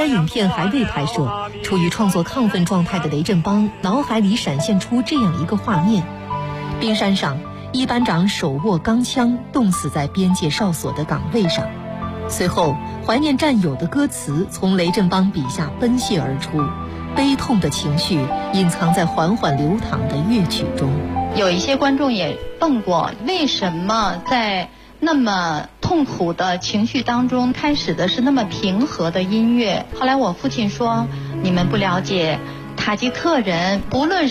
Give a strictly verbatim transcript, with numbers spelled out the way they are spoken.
影片还未拍摄，处于创作亢奋状态的雷振邦脑海里闪现出这样一个画面：冰山上，一班长手握钢枪，冻死在边界哨所的岗位上。随后，怀念战友的歌词从雷振邦笔下奔泻而出，悲痛的情绪隐藏在缓缓流淌的乐曲中。 有一些观众也问过，为什么在那么痛苦的情绪当中开始的是那么平和的音乐？后来我父亲说，你们不了解塔吉克人，不论